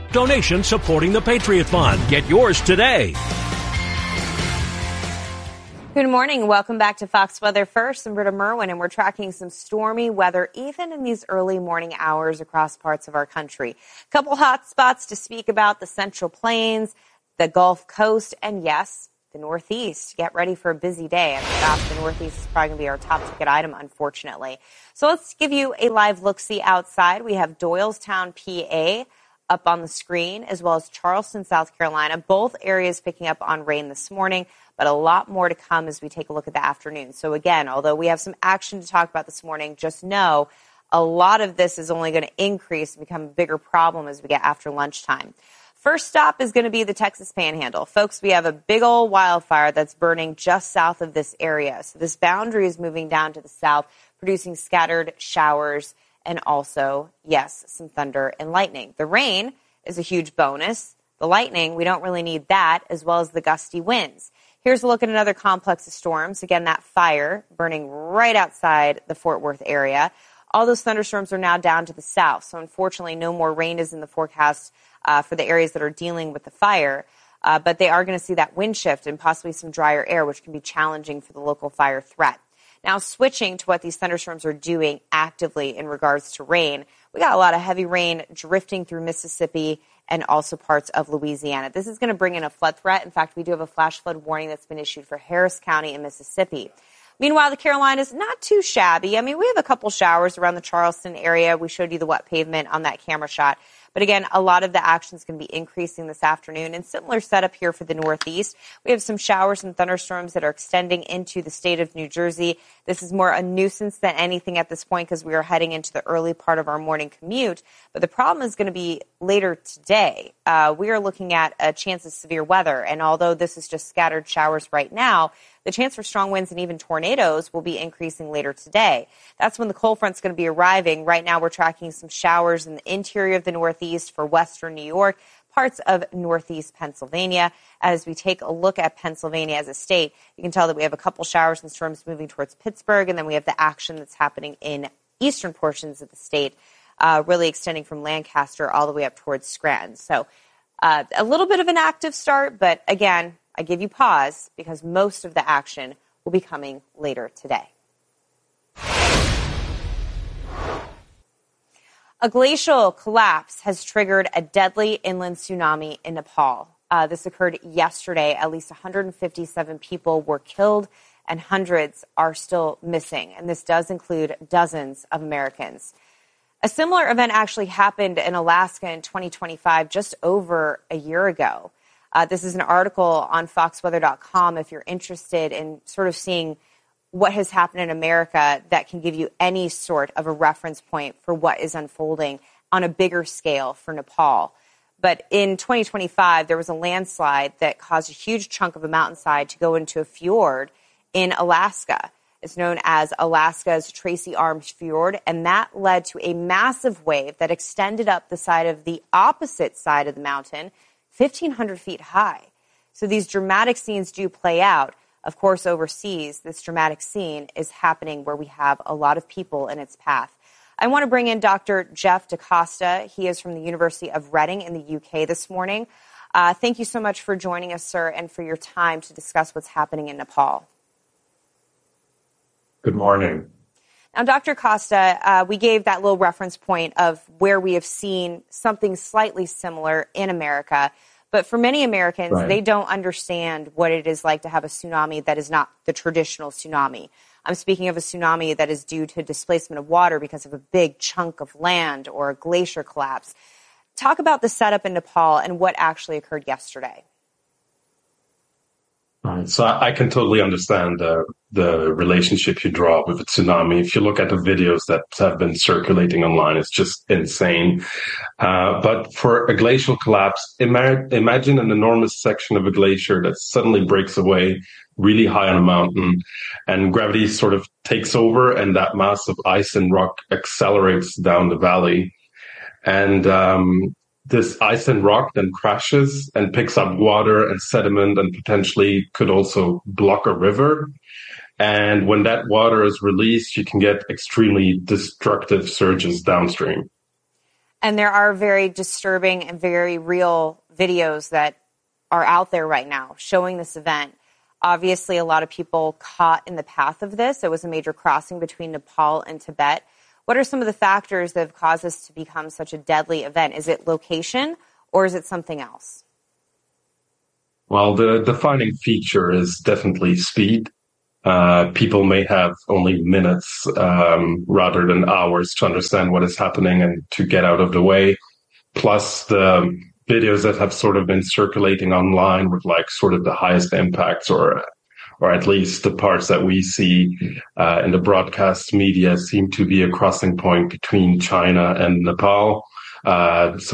Donation supporting the Patriot Fund. Get yours today. Good morning. Welcome back to Fox Weather First. I'm Britta Merwin, and we're tracking some stormy weather even in these early morning hours across parts of our country. A couple hot spots to speak about: the Central Plains, the Gulf Coast, and yes, the Northeast. Get ready for a busy day. I forgot the Northeast is probably going to be our top ticket item, unfortunately. So let's give you a live look-see outside. We have Doylestown, PA, up on the screen, as well as Charleston, South Carolina. Both areas picking up on rain this morning, but a lot more to come as we take a look at the afternoon. So again, although we have some action to talk about this morning, just know a lot of this is only going to increase and become a bigger problem as we get after lunchtime. First stop is going to be the Texas Panhandle. Folks, we have a big old wildfire that's burning just south of this area. So this boundary is moving down to the south, producing scattered showers and also, yes, some thunder and lightning. The rain is a huge bonus. The lightning, we don't really need that, as well as the gusty winds. Here's a look at another complex of storms. Again, that fire burning right outside the Fort Worth area. All those thunderstorms are now down to the south. So unfortunately, no more rain is in the forecast for the areas that are dealing with the fire. But they are going to see that wind shift and possibly some drier air, which can be challenging for the local fire threat. Now, switching to what these thunderstorms are doing actively in regards to rain, we got a lot of heavy rain drifting through Mississippi and also parts of Louisiana. This is going to bring in a flood threat. In fact, we do have a flash flood warning that's been issued for Harris County in Mississippi. Meanwhile, the Carolinas, not too shabby. I mean, we have a couple showers around the Charleston area. We showed you the wet pavement on that camera shot. But again, a lot of the action is going to be increasing this afternoon, and similar setup here for the Northeast. We have some showers and thunderstorms that are extending into the state of New Jersey. This is more a nuisance than anything at this point because we are heading into the early part of our morning commute. But the problem is going to be later today. We are looking at a chance of severe weather, and although this is just scattered showers right now, the chance for strong winds and even tornadoes will be increasing later today. That's when the cold front's going to be arriving. Right now, we're tracking some showers in the interior of the Northeast for western New York, parts of northeast Pennsylvania. As we take a look at Pennsylvania as a state, you can tell that we have a couple showers and storms moving towards Pittsburgh, and then we have the action that's happening in eastern portions of the state, really extending from Lancaster all the way up towards Scranton. So a little bit of an active start, but again, I give you pause because most of the action will be coming later today. A glacial collapse has triggered a deadly inland tsunami in Nepal. This occurred yesterday. At least 157 people were killed and hundreds are still missing. And this does include dozens of Americans. A similar event actually happened in Alaska in 2025, just over a year ago. This is an article on foxweather.com if you're interested in sort of seeing what has happened in America that can give you any sort of a reference point for what is unfolding on a bigger scale for Nepal. But in 2025, there was a landslide that caused a huge chunk of a mountainside to go into a fjord in Alaska. It's known as Alaska's Tracy Arms Fjord, and that led to a massive wave that extended up the side of the opposite side of the mountain, 1,500 feet high. So these dramatic scenes do play out. Of course, overseas, this dramatic scene is happening where we have a lot of people in its path. I want to bring in Dr. Jeff DaCosta. He is from the University of Reading in the UK this morning. Thank you so much for joining us, sir, and for your time to discuss what's happening in Nepal. Good morning. Now, Dr. Costa, we gave that little reference point of where we have seen something slightly similar in America. But for many Americans, Right. They don't understand what it is like to have a tsunami that is not the traditional tsunami. I'm speaking of a tsunami that is due to displacement of water because of a big chunk of land or a glacier collapse. Talk about the setup in Nepal and what actually occurred yesterday. Right. So I can totally understand the relationship you draw with the tsunami. If you look at the videos that have been circulating online, it's just insane. But for a glacial collapse, imagine an enormous section of a glacier that suddenly breaks away really high on a mountain, and gravity sort of takes over, and that mass of ice and rock accelerates down the valley. And this ice and rock then crashes and picks up water and sediment and potentially could also block a river. And when that water is released, you can get extremely destructive surges downstream. And there are very disturbing and very real videos that are out there right now showing this event. Obviously, a lot of people caught in the path of this. It was a major crossing between Nepal and Tibet. What are some of the factors that have caused this to become such a deadly event? Is it location or is it something else? Well, the defining feature is definitely speed. People may have only minutes rather than hours to understand what is happening and to get out of the way. Plus the videos that have sort of been circulating online with like sort of the highest impacts, or at least the parts that we see in the broadcast media seem to be a crossing point between China and Nepal. So